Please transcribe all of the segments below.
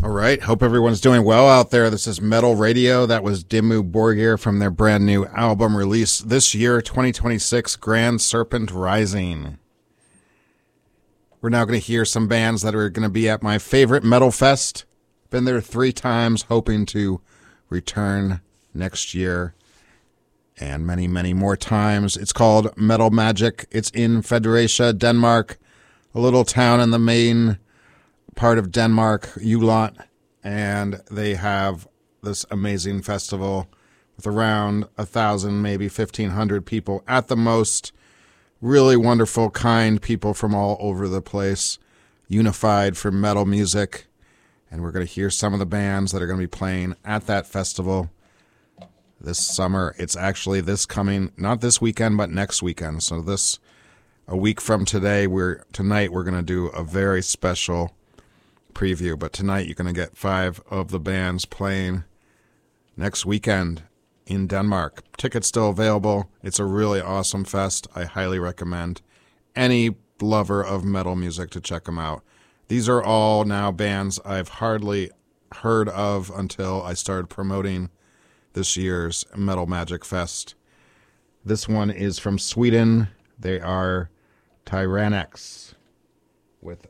All right. Hope everyone's doing well out there. This is Metal Radio. That was Dimmu Borgir from their brand new album release this year, 2026, Grand Serpent Rising. We're now going to hear some bands that are going to be at my favorite Metal Fest. Been there 3 times, hoping to return next year and many, many more times. It's called Metal Magic. It's in Fredericia, Denmark, a little town in the main part of Denmark, Julot, and they have this amazing festival with around 1,000, maybe 1,500 people at the most. Really wonderful, kind people from all over the place, unified for metal music. And we're going to hear some of the bands that are going to be playing at that festival this summer. It's actually coming, not this weekend, but next weekend. So a week from today, tonight we're going to do a very special preview, but tonight you're going to get 5 of the bands playing next weekend in Denmark. Tickets still available. It's a really awesome fest. I highly recommend any lover of metal music to check them out. These are all now bands I've hardly heard of until I started promoting this year's Metal Magic Fest. This one is from Sweden. They are Tyrannex with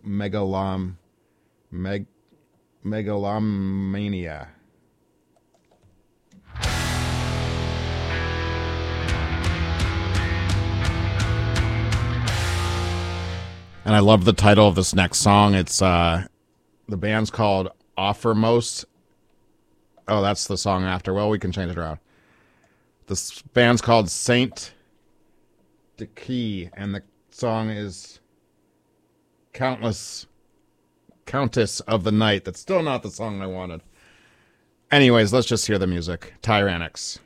Megalomania. And I love the title of this next song. It's the band's called Offermos. Oh, that's the song after. Well, we can change it around. This band's called Saint Deke, and the song is Countess of the Night. That's still not the song I wanted. Anyways, let's just hear the music. Tyrannex.